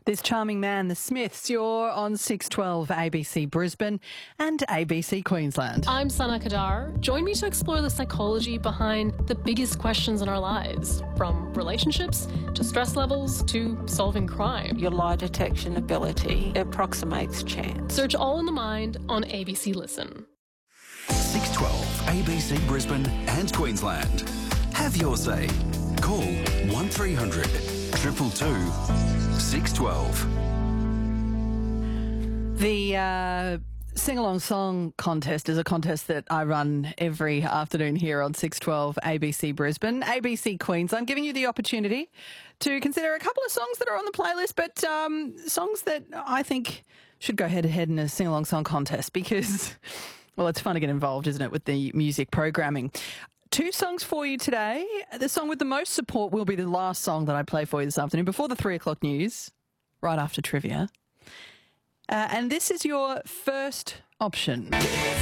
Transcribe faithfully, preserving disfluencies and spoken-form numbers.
This charming man, the Smiths. You're on six twelve A B C Brisbane and A B C Queensland. I'm Sana Kadar. Join me to explore the psychology behind the biggest questions in our lives, from relationships to stress levels to solving crime. Your lie detection ability approximates chance. Search All in the Mind on A B C Listen. six twelve A B C Brisbane and Queensland. Have your say. Call one three hundred two two two six twelve. The uh, sing-along song contest is a contest that I run every afternoon here on six twelve A B C Brisbane, A B C Queensland, giving you the opportunity to consider a couple of songs that are on the playlist, but um, songs that I think should go head-to-head in a sing-along song contest because, well, it's fun to get involved, isn't it, with the music programming. Two songs for you today. The song with the most support will be the last song that I play for you this afternoon before the three o'clock news, right after trivia. Uh, and this is your first option.